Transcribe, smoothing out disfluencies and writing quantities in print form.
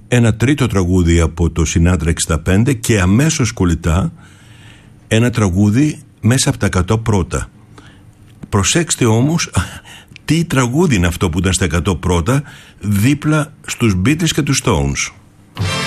ένα τρίτο τραγούδι από το Sinatra 65 και αμέσως κολλητά ένα τραγούδι μέσα από τα 100 πρώτα. Προσέξτε όμως τι τραγούδι είναι αυτό που ήταν στα 100 πρώτα δίπλα στους Beatles και τους Stones.